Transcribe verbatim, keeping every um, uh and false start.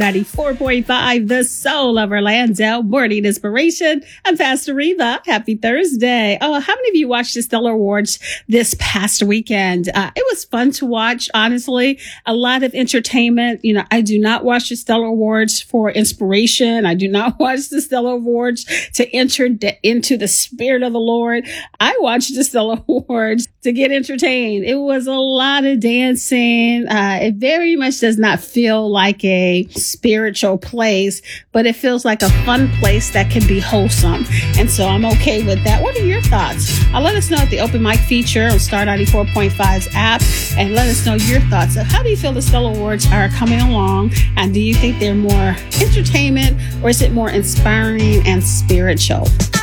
ninety-four point five, the soul of Orlando, morning inspiration. I'm Pastor Reva. Happy Thursday. Oh, how many of you watched the Stellar Awards this past weekend? Uh, it was fun to watch, honestly. A lot of entertainment. You know, I do not watch the Stellar Awards for inspiration. I do not watch the Stellar Awards to enter de- into the spirit of the Lord. I watch the Stellar Awards to get entertained. It was a lot of dancing. Uh, it very much does not feel like a spiritual place, but it feels like a fun place that can be wholesome. And so I'm okay with that. What are your thoughts? Uh, let us know at the open mic feature on Star ninety-four point five's app, and let us know your thoughts. So how do you feel the Stellar Awards are coming along? And do you think they're more entertainment, or is it more inspiring and spiritual?